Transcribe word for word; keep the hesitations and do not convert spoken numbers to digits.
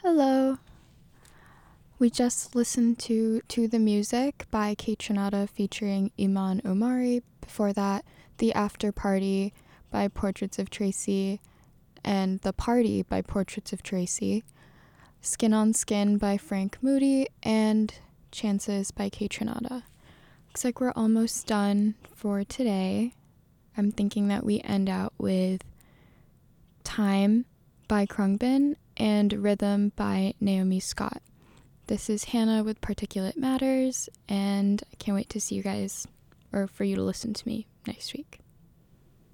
Hello. We just listened to To the Music by Kate Trinata featuring Iman Omari. Before that, The After Party by Portraits of Tracy and The Party by Portraits of Tracy. Skin on Skin by Frank Moody and Chances by Kate Trinata. Looks like we're almost done for today. I'm thinking that we end out with Time by Krungbin and Rhythm by Naomi Scott. This is Hannah with Particulate Matters, and I can't wait to see you guys, or for you to listen to me next week.